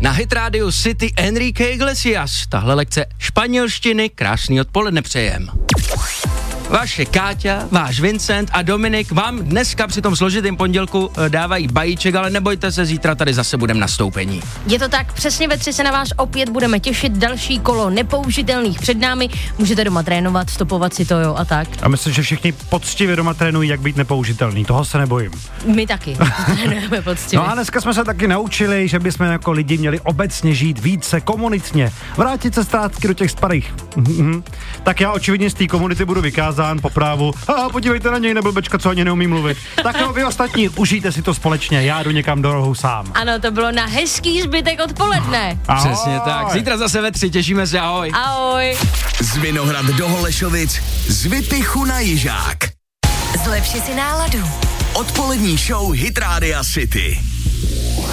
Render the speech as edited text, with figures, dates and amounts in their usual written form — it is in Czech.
Na Hit Radio City Enrique Iglesias. Tahle lekce španělštiny krásný odpoledne přejem. Vaše Káťa, váš Vincent a Dominik vám dneska při tom složitém pondělku dávají bajíček, ale nebojte se, zítra tady zase budeme na stoupení. Je to tak, přesně ve 3 se na vás opět budeme těšit, další kolo nepoužitelných před námi, můžete doma trénovat, stopovat si to, jo, a tak. A myslím, že všichni poctivě doma trénují, jak být nepoužitelný, toho se nebojím. My taky, trénujeme poctivě. No a dneska jsme se taky naučili, že bychom jako lidi měli obecně žít více komunitně, vrátit se zpátky do těch starých. Tak já očividně z té komunity budu vykázán po právu. Podívejte na něj, neblbečka, co ani neumí mluvit. Tak jo, vy ostatní, užijte si to společně, já jdu někam do rohu sám. Ano, to bylo na hezký zbytek odpoledne. Ahoj. Přesně tak, zítra zase ve 3, těšíme se, ahoj. Ahoj. Z Vinohrad do Holešovic, z Vypichu na Jižák. Zlepši si náladu. Odpolední show Hit Rádia City.